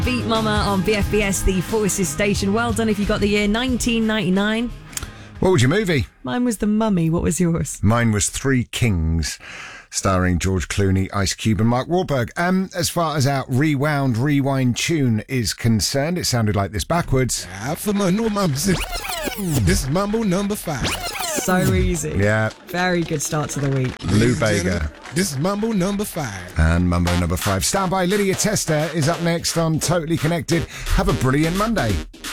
Beat Mama on BFBS, the Forces station. Well done if you got the year 1999. What was your movie? Mine was The Mummy. What was yours? Mine was Three Kings, starring George Clooney, Ice Cube and Mark Wahlberg. As far as our rewind tune is concerned, it sounded like this backwards. This is Mambo number 5. So easy. Yeah. Very good start to the week. Lou Bega. This is Mambo number 5. And Mambo number 5. Stand by. Lydia Tester is up next on Totally Connected. Have a brilliant Monday.